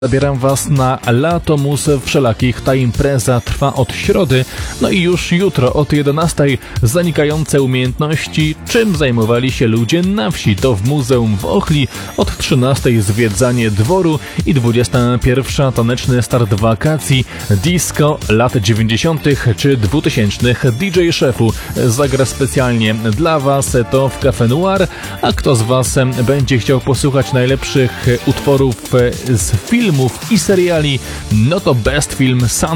Zabieram Was na Latomus wszelakich. Ta impreza trwa od środy, no i już jutro od 11 zanikające umiejętności, czym zajmowali się ludzie na wsi. To w Muzeum w Ochli, od 13 zwiedzanie dworu i 21 taneczny start wakacji. Disco lat 90. czy 2000. DJ Szefu zagra specjalnie dla Was, to w Cafe Noir. A kto z Was będzie chciał posłuchać najlepszych utworów z filmów i seriali, no to Best Film Sound